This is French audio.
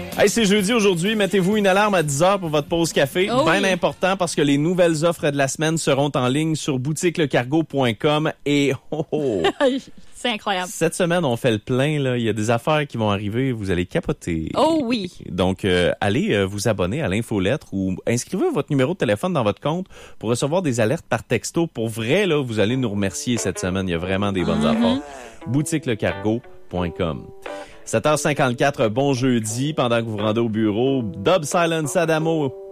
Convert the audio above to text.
Hey, c'est jeudi aujourd'hui. Mettez-vous une alarme à 10h pour votre pause café. Oh Bien oui. important parce que les nouvelles offres de la semaine seront en ligne sur boutiquelecargo.com. Et C'est incroyable. cette semaine, on fait le plein. Là. Il y a des affaires qui vont arriver. Vous allez capoter. Oh oui. Donc, allez vous abonner à l'infolettre ou inscrivez votre numéro de téléphone dans votre compte pour recevoir des alertes par texto. Pour vrai, là, vous allez nous remercier cette semaine. Il y a vraiment des bonnes affaires. boutiquelecargo.com. 7h54, bon jeudi, pendant que vous vous rendez au bureau. Dub Silence Adamo